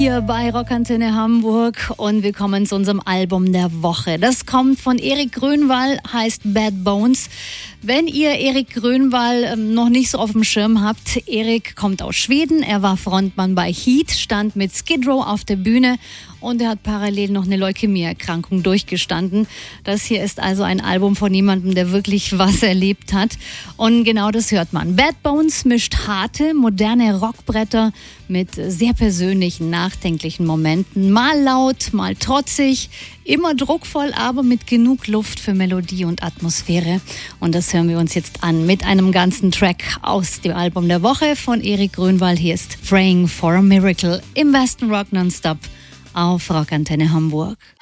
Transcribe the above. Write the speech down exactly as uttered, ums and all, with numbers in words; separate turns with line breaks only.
Hier bei Rockantenne Hamburg und wir kommen zu unserem Album der Woche. Das kommt von Erik Grönwall, heißt Bad Bones. Wenn ihr Erik Grönwall noch nicht so auf dem Schirm habt, Erik kommt aus Schweden, er war Frontmann bei Heat, stand mit Skid Row auf der Bühne und er hat parallel noch eine Leukämie-Erkrankung durchgestanden. Das hier ist also ein Album von jemandem, der wirklich was erlebt hat. Und genau das hört man. Bad Bones mischt harte, moderne Rockbretter mit sehr persönlichen, nachdenklichen Momenten. Mal laut, mal trotzig, immer druckvoll, aber mit genug Luft für Melodie und Atmosphäre. Und das hören wir uns jetzt an mit einem ganzen Track aus dem Album der Woche von Erik Grönwall. Hier ist Praying for a Miracle im Western Rock Nonstop auf Rockantenne Hamburg.